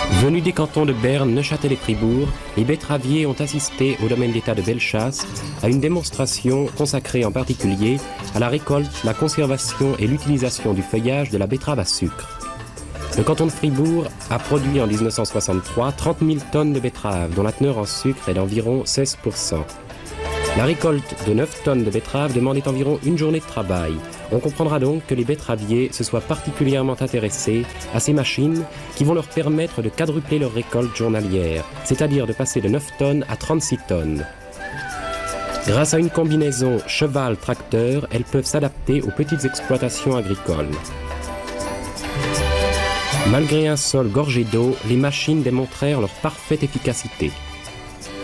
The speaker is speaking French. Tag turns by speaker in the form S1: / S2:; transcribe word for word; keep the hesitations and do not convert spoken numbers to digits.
S1: Venus des cantons de Berne, Neuchâtel et Fribourg, les betteraviers ont assisté au domaine d'État de Bellechasse à une démonstration consacrée en particulier à la récolte, la conservation et l'utilisation du feuillage de la betterave à sucre. Le canton de Fribourg a produit en dix-neuf cent soixante-trois trente mille tonnes de betteraves, dont la teneur en sucre est d'environ seize pour cent. La récolte de neuf tonnes de betteraves demandait environ une journée de travail. On comprendra donc que les betteraviers se soient particulièrement intéressés à ces machines qui vont leur permettre de quadrupler leur récolte journalière, c'est-à-dire de passer de neuf tonnes à trente-six tonnes. Grâce à une combinaison cheval-tracteur, elles peuvent s'adapter aux petites exploitations agricoles. Malgré un sol gorgé d'eau, les machines démontrèrent leur parfaite efficacité.